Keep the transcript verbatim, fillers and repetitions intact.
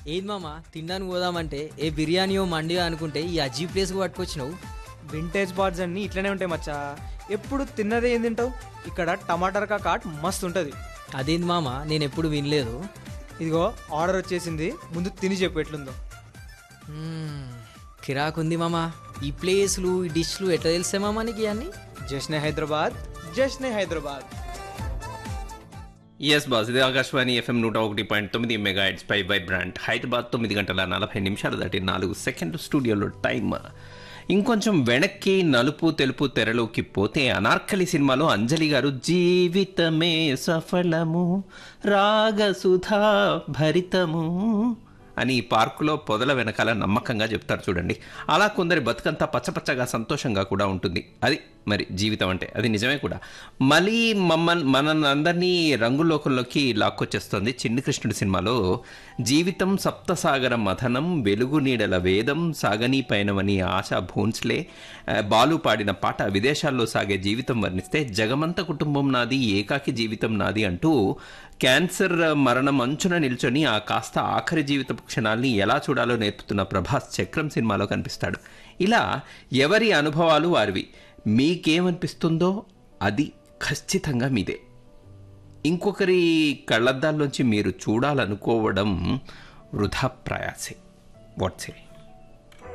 ఏది మామ తినడానికి పోదామంటే ఏ బిర్యానీయో మండియో అనుకుంటే ఈ అజీ ప్లేస్కి పట్టుకొచ్చినావు. వింటేజ్ బార్స్ అన్నీ ఇట్లనే ఉంటాయి మచ్చా. ఎప్పుడు తిన్నదే ఏం తింటావు? ఇక్కడ టమాటర్ కాట్ మస్తు ఉంటుంది. అదేంది మామ నేను ఎప్పుడు వినలేదు. ఇదిగో ఆర్డర్ వచ్చేసింది, ముందు తిని చెప్పు ఎట్లుందో. మ్మ్, కిరాకుంది మామ. ఈ ప్లేస్లు ఈ డిష్లు ఎట్లా తెలుస్తాయి మామ నీకు ఇవన్నీ? జశ్నే హైదరాబాద్, జశ్నే హైదరాబాద్. ఎస్ బాస్, ఇది ఆకాశవాణి ఎఫ్ఎం నూట ఒకటి పాయింట్ తొమ్మిది మెగా హెడ్స్ పై వైబ్రాంట్ హైదరాబాద్. తొమ్మిది గంటల నలభై నిమిషాలు దాటి నాలుగు సెకండ్ స్టూడియోలో టైం. ఇంకొంచెం వెనక్కి నలుపు తెలుపు తెరలోకి పోతే అనార్కలి సినిమాలో అంజలి గారు జీవితమే సఫలము రాగసుధా భరితము అని పార్కులో పొదల వెనకాల నమ్మకంగా చెప్తారు చూడండి. అలా కొందరి బతుకంతా పచ్చపచ్చగా సంతోషంగా కూడా ఉంటుంది. అది మరి జీవితం అంటే, అది నిజమే కూడా. మళ్ళీ మమ్మల్ని మన అందరినీ రంగులోకంలోకి లాక్కొచ్చేస్తుంది చిన్ని కృష్ణుడి సినిమాలో. జీవితం సప్తసాగర మథనం వెలుగు నీడల వేదం సాగనీ పయనమని ఆశా భోన్స్లే బాలు పాడిన పాట విదేశాల్లో సాగే జీవితం వర్ణిస్తే, జగమంత కుటుంబం నాది ఏకాకి జీవితం నాది అంటూ క్యాన్సర్ మరణం అంచున నిల్చొని ఆ కాస్త ఆఖరి జీవిత క్షణాల్ని ఎలా చూడాలో నేర్పుతున్న ప్రభాస్ చక్రం సినిమాలో కనిపిస్తాడు. ఇలా ఎవరి అనుభవాలు వారివి. మీకేమనిపిస్తుందో అది ఖచ్చితంగా మీదే. ఇంకొకరి కళ్ళద్దాల్లోంచి మీరు చూడాలనుకోవడం వృధా ప్రయాసే. వాట్సే